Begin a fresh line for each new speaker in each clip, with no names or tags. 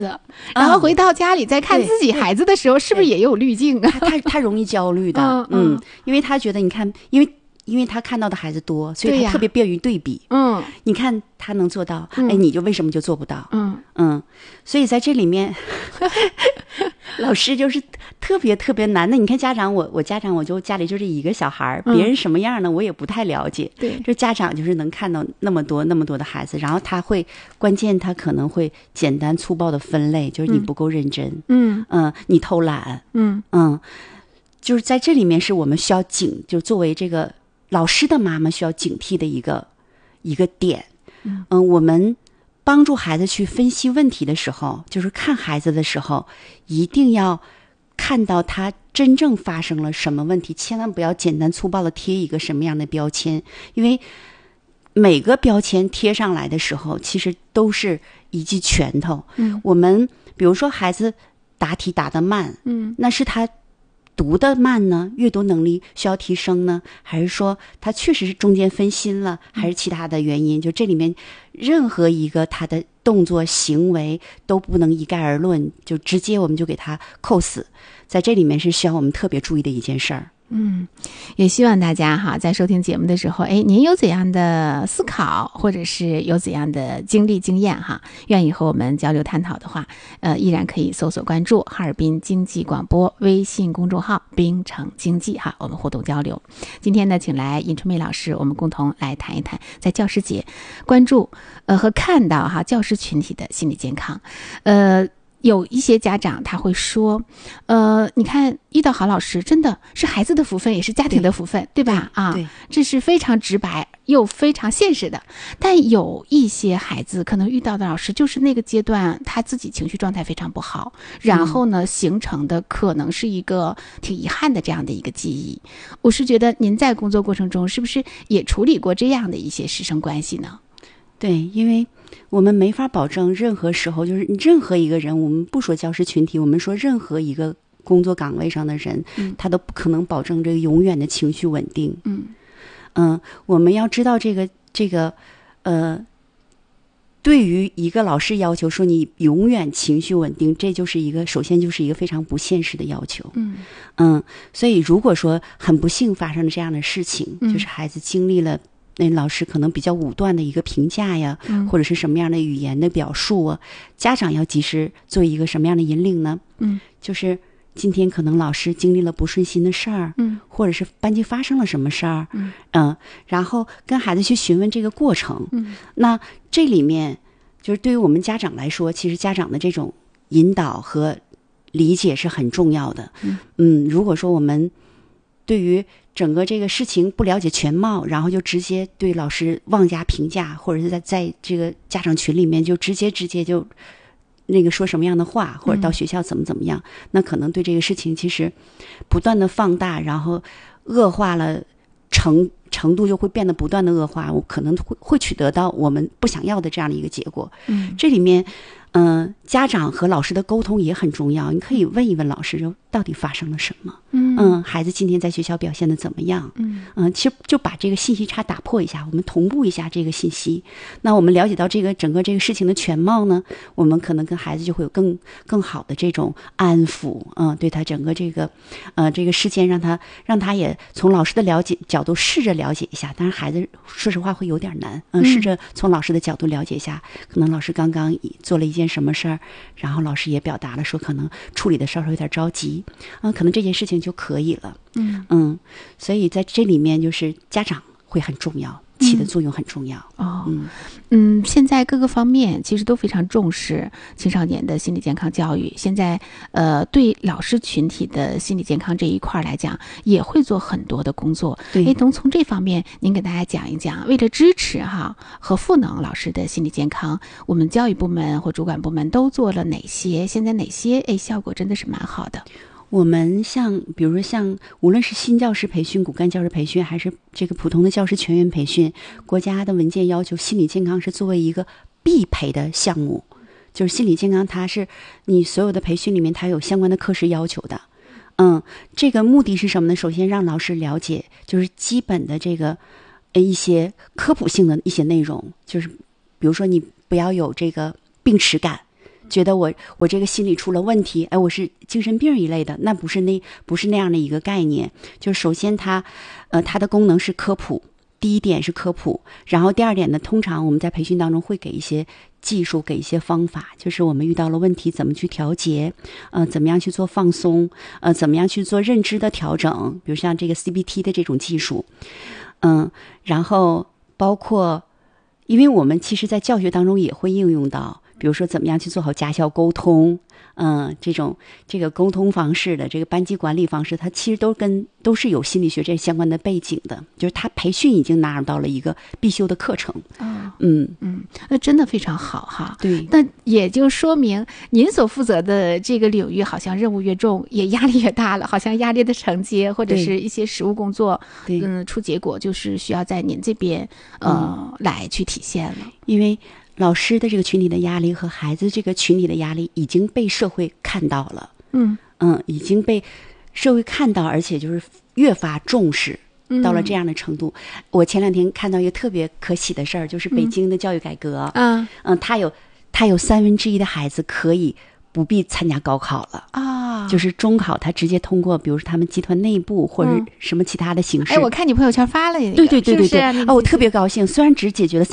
然后回到家里再看自己孩子的时候，是不是也有滤镜啊？
他容易焦虑的，因为他觉得你看，因为他看到的孩子多，所以他特别便于对比。你看他能做到，哎，你就为什么就做不到？所以在这里面，老师就是特别特别难的。你看家长，我家长我就家里就这一个小孩，别人什么样呢，我也不太了解。
对，
就家长就是能看到那么多的孩子，然后关键他可能会简单粗暴的分类，就是你不够认真，你偷懒，就是在这里面是我们需要就作为这个老师的妈妈需要警惕的一个点。我们帮助孩子去分析问题的时候，就是看孩子的时候，一定要看到他真正发生了什么问题，千万不要简单粗暴的贴一个什么样的标签，因为每个标签贴上来的时候，其实都是一记拳头。我们比如说孩子答题答得慢，那是他读得慢呢，阅读能力需要提升呢，还是说他确实是中间分心了，还是其他的原因？就这里面任何一个他的动作行为都不能一概而论，就直接我们就给他扣死，在这里面是需要我们特别注意的一件事儿。
也希望大家哈，在收听节目的时候，您有怎样的思考，或者是有怎样的经历经验哈，愿意和我们交流探讨的话，依然可以搜索关注哈尔滨经济广播微信公众号滨城经济哈，我们互动交流。今天呢，请来尹春梅老师，我们共同来谈一谈在教师节关注和看到哈教师群体的心理健康。有一些家长他会说，你看遇到好老师真的是孩子的福分，也是家庭的福分， 对吧？
对，
这是非常直白又非常现实的。但有一些孩子可能遇到的老师就是那个阶段他自己情绪状态非常不好，然后呢形成的可能是一个挺遗憾的这样的一个记忆。我是觉得您在工作过程中是不是也处理过这样的一些师生关系呢？
对，因为我们没法保证任何时候，就是任何一个人，我们不说教师群体，我们说任何一个工作岗位上的人，他都不可能保证这个永远的情绪稳定。我们要知道这个对于一个老师要求说你永远情绪稳定，这就是首先就是一个非常不现实的要求。所以如果说很不幸发生了这样的事情，就是孩子经历了那老师可能比较武断的一个评价呀，或者是什么样的语言的表述啊，家长要及时做一个什么样的引领呢？就是今天可能老师经历了不顺心的事儿，或者是班级发生了什么事儿，然后跟孩子去询问这个过程。那这里面就是对于我们家长来说，其实家长的这种引导和理解是很重要的。如果说我们对于整个这个事情不了解全貌，然后就直接对老师妄加评价，或者是在这个家长群里面就直接就那个说什么样的话，或者到学校怎么样，那可能对这个事情其实不断的放大，然后恶化了程度就会变得不断的恶化，我可能会取得到我们不想要的这样的一个结果。这里面家长和老师的沟通也很重要，你可以问一问老师到底发生了什么，孩子今天在学校表现的怎么样，其实就把这个信息差打破一下，我们同步一下这个信息，那我们了解到整个这个事情的全貌呢，我们可能跟孩子就会有更好的这种安抚，对他整个这个事件让他也从老师的角度试着了解一下，当然孩子说实话会有点难，试着从老师的角度了解一下，可能老师刚刚做了一件什么事儿，然后老师也表达了说可能处理的稍稍有点着急，可能这件事情就可以了。所以在这里面就是家长会很重要，起的作用很重要。
现在各个方面其实都非常重视青少年的心理健康教育。现在对老师群体的心理健康这一块来讲，也会做很多的工作。能从这方面您给大家讲一讲，为了支持和赋能老师的心理健康，我们教育部门或主管部门都做了哪些？现在哪些效果真的是蛮好的？
我们比如说像无论是新教师培训、骨干教师培训，还是这个普通的教师全员培训，国家的文件要求心理健康是作为一个必培的项目，就是心理健康它是你所有的培训里面它有相关的课时要求的。这个目的是什么呢？首先让老师了解就是基本的这个一些科普性的一些内容，就是比如说你不要有这个病耻感， 觉得我这个心理出了问题，哎，我是精神病一类的，那不是那样的一个概念。就是首先它的功能是科普，第一点是科普，然后第二点呢，通常我们在培训当中会给一些技术，给一些方法，就是我们遇到了问题怎么去调节，怎么样去做放松，怎么样去做认知的调整，比如像这个 CBT 的这种技术，然后包括，因为我们其实在教学当中也会应用到，比如说怎么样去做好家校沟通，这个沟通方式的这个班级管理方式，它其实都是有心理学这相关的背景的，就是它培训已经纳入到了一个必修的课程。
那真的非常好哈。
对，
那也就说明您所负责的这个领域，好像任务越重，也压力越大了，好像压力的承接或者是一些实务工作，出结果就是需要在您这边来去体现了。
因为老师的这个群体的压力和孩子这个群体的压力已经被社会看到了，已经被社会看到，而且就是越发重视，到了这样的程度。我前2天看到一个特别可喜的事儿，就是北京的教育改革，他有1/3的孩子可以不必参加高考了啊，就是中考他直接通过，比如说他们集团内部或者什么其他的形式。
我看你朋友圈发了那个，
对，我特别高兴。虽然只解决了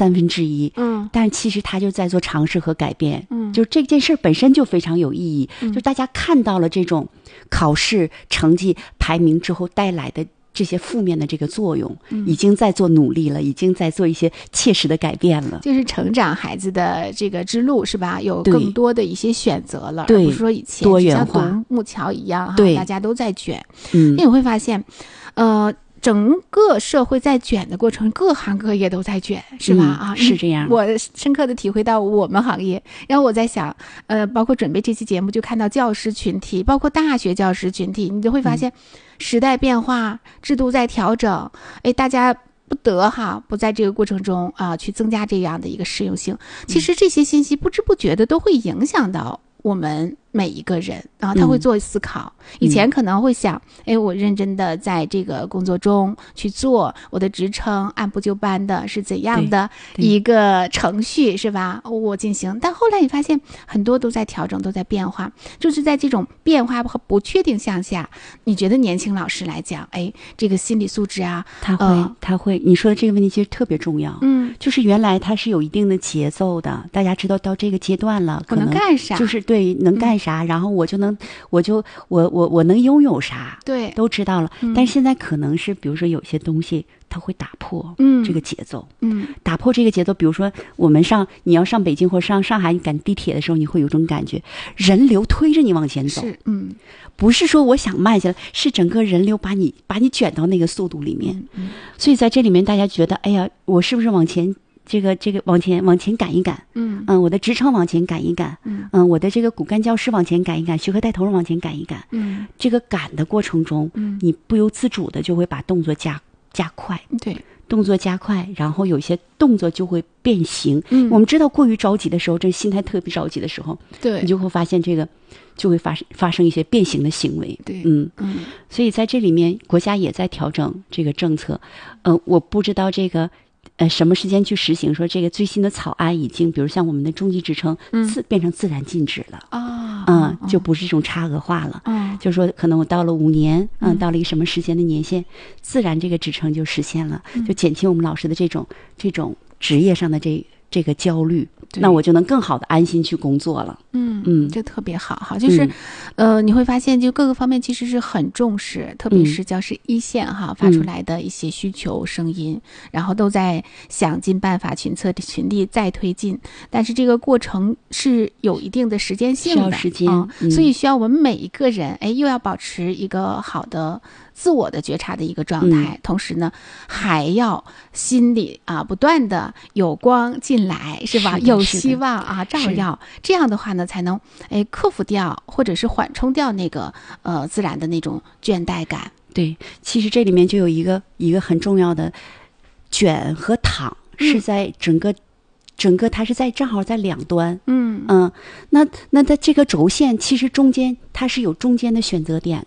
1/3，但是其实他就在做尝试和改变。就是这件事本身就非常有意义，就大家看到了这种考试成绩排名之后带来的这些负面的这个作用，已经在做努力了，已经在做一些切实的改变了，
就是成长孩子的这个之路是吧？有更多的一些选择了，
对，
不是说以前
多元化，
像独木桥一样
对，
大家都在卷。你会发现，整个社会在卷的过程，各行各业都在卷，是吧？
是这样。
我深刻的体会到我们行业，然后我在想，包括准备这期节目，就看到教师群体，包括大学教师群体，你就会发现，时代变化，制度在调整，大家不得不在这个过程中去增加这样的一个适用性。其实这些信息不知不觉的都会影响到我们每一个人他会做思考。以前可能会想，我认真的在这个工作中去做，我的职称按部就班的是怎样的一个程序，是吧？我进行。但后来你发现很多都在调整，都在变化，就是在这种变化和不确定性下，你觉得年轻老师来讲，这个心理素质
他会，你说的这个问题其实特别重要。就是原来它是有一定的节奏的，大家知道到这个阶段了，可能
干啥，
就是对能干啥，然后我能拥有啥，
对，
都知道了。但是现在可能是，比如说有些东西它会打破这个节奏，打破这个节奏。比如说你要上北京或者上上海，你赶地铁的时候，你会有种感觉，人流推着你往前走，不是说我想慢下来，是整个人流把你卷到那个速度里面。所以在这里面，大家觉得，哎呀，我是不是往前？这个往前赶一赶，我的职称往前赶一赶，我的这个骨干教师往前赶一赶，学科带头人往前赶一赶，这个赶的过程中，你不由自主的就会把动作加快，
对，
动作加快，然后有些动作就会变形。我们知道过于着急的时候，这心态特别着急的时候，
对，
你就会发现这个就会发生一些变形的行为。
对，
所以在这里面，国家也在调整这个政策。我不知道这个。什么时间去实行？说这个最新的草案已经，比如像我们的中级职称变成自然禁止了就不是这种差额化了。就是说可能我到了5年，到了一个什么时间的年限，自然这个职称就实现了，就减轻我们老师的这种职业上的这个焦虑，那我就能更好的安心去工作了。
这特别好哈，就是你会发现就各个方面其实是很重视，特别是教师一线发出来的一些需求声音，然后都在想尽办法群策群力再推进，但是这个过程是有一定的时间性的，需要
时间，
所以需要我们每一个人又要保持一个好的自我的觉察的一个状态，同时呢还要心里不断的有光进来，是吧？有希望照耀，这样的话呢才能克服掉或者是缓冲掉那个自然的那种倦怠感。
对，其实这里面就有一个很重要的卷和躺是在整个它是正好在两端。那它这个轴线其实中间它是有中间的选择点的。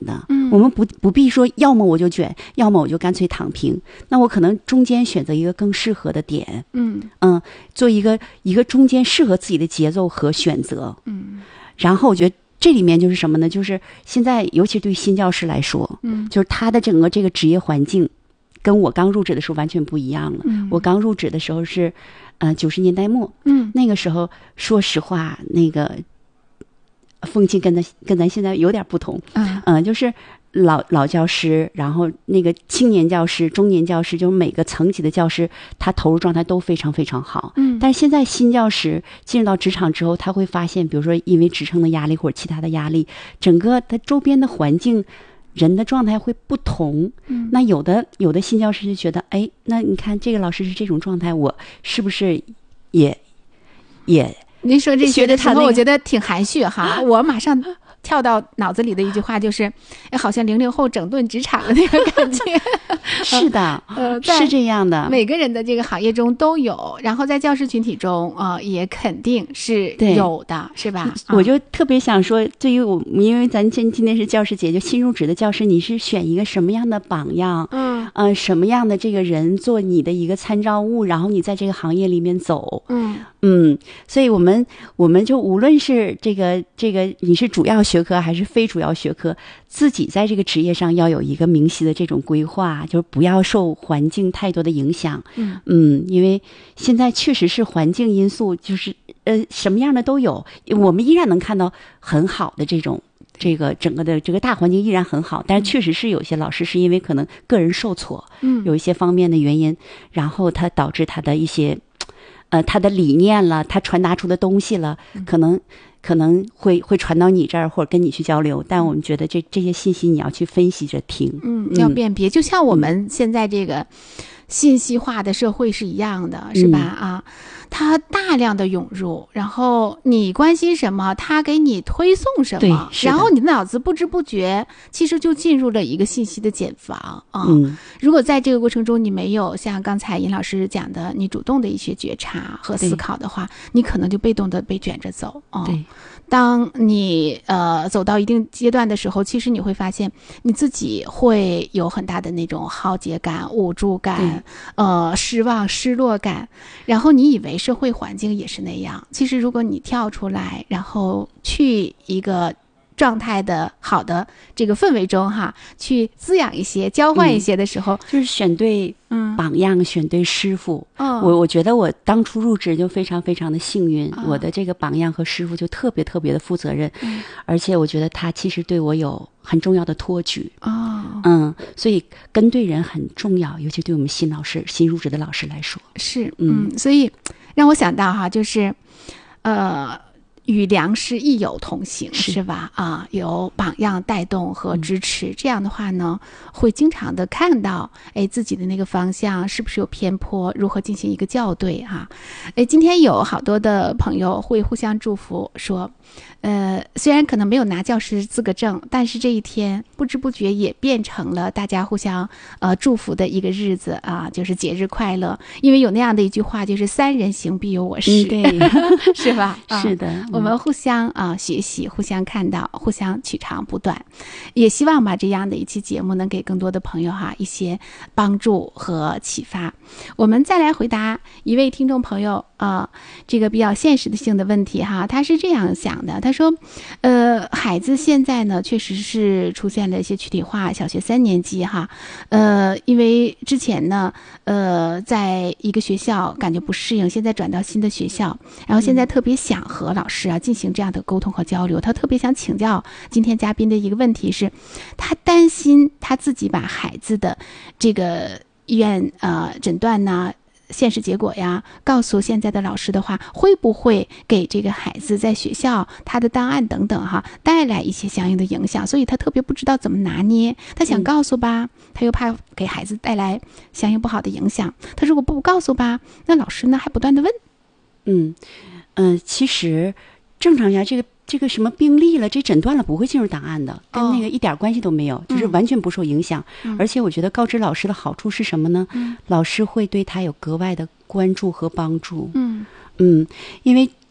我们不必说要么我就卷，要么我就干脆躺平，那我可能中间选择一个更适合的点，做一个中间适合自己的节奏和选择，然后我觉得这里面就是什么呢？就是现在尤其对新教师来说，就是他的整个这个职业环境跟我刚入职的时候完全不一样了。我刚入职的时候是90年代末，那个时候说实话那个风气跟咱现在有点不同，就是老教师，然后那个青年教师、中年教师，就是每个层级的教师，他投入状态都非常非常好。但是现在新教师进入到职场之后，他会发现，比如说因为职称的压力或者其他的压力，整个他周边的环境，人的状态会不同。那有的新教师就觉得，哎，那你看这个老师是这种状态，我是不是也？
您说这些
的
什么，我觉得挺含蓄哈。我马上跳到脑子里的一句话就是，好像00后整顿职场的那个感觉。
是的，是这样的。
每个人的这个行业中都有，然后在教师群体中也肯定是有的，是吧？
我就特别想说，对于我，因为咱今天是教师节，就新入职的教师，你是选一个什么样的榜样？什么样的这个人做你的一个参照物，然后你在这个行业里面走。所以我们就无论是这个你是主要学科还是非主要学科，自己在这个职业上要有一个明晰的这种规划，就是不要受环境太多的影响。因为现在确实是环境因素，就是什么样的都有，我们依然能看到很好的这个整个的这个大环境依然很好，但是确实是有些老师是因为可能个人受挫，有一些方面的原因，然后他导致他的一些他的理念了，他传达出的东西了，可能会传到你这儿，或者跟你去交流。但我们觉得这些信息你要去分析着听，
要辨别。就像我们现在这个信息化的社会是一样的，是吧？它大量的涌入，然后你关心什么，它给你推送什么，然后你的脑子不知不觉其实就进入了一个信息的茧房如果在这个过程中你没有像刚才尹老师讲的，你主动的一些觉察和思考的话，你可能就被动的被卷着走。
对。
当你走到一定阶段的时候，其实你会发现你自己会有很大的那种浩劫感、无助感、失望、失落感，然后你以为社会环境也是那样，其实如果你跳出来，然后去一个状态的好的这个氛围中去滋养一些、交换一些的时候，
就是选对榜样，选对师傅。我觉得我当初入职就非常非常的幸运，我的这个榜样和师傅就特别特别的负责任，而且我觉得他其实对我有很重要的托举。所以跟对人很重要，尤其对我们新入职的老师来说
是。所以让我想到就是与良师益友同行，是吧？有榜样带动和支持，这样的话呢，会经常的看到，自己的那个方向是不是有偏颇，如何进行一个校对今天有好多的朋友会互相祝福，说，虽然可能没有拿教师资格证，但是这一天不知不觉也变成了大家互相祝福的一个日子就是节日快乐。因为有那样的一句话，就是三人行必有我师，
对，
是吧？
是的。
我们互相学习，互相看到，互相取长补短，也希望把这样的一期节目能给更多的朋友一些帮助和启发。我们再来回答一位听众朋友这个比较现实性的问题他是这样想的，他说孩子现在呢确实是出现了一些躯体化，小学3年级因为之前呢在一个学校感觉不适应，现在转到新的学校，然后现在特别想和老师进行这样的沟通和交流。他特别想请教今天嘉宾的一个问题是，他担心他自己把孩子的这个医院诊断现实结果告诉现在的老师的话，会不会给这个孩子在学校他的档案等等带来一些相应的影响？所以他特别不知道怎么拿捏，他想告诉吧，他又怕给孩子带来相应不好的影响，他如果不告诉吧，那老师呢还不断的问。
其实正常下这个什么病例了，这诊断了不会进入档案的，跟那个一点关系都没有，就是完全不受影响。而且我觉得告知老师的好处是什么呢？老师会对他有格外的关注和帮助。因为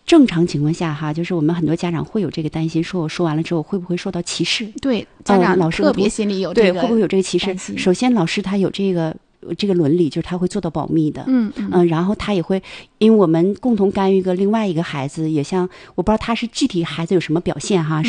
正常情况下哈，就是我们很多家长会有这个担心，说我说完了之后会不会受到歧视？
对，家长
老师
特别心里有这个
对，会不会有这个歧视？首先，老师他有这个伦理，就是他会做到保密的，然后他也会，因为我们共同干预另外一个孩子，也像我不知道他是具体孩子有什么表现哈，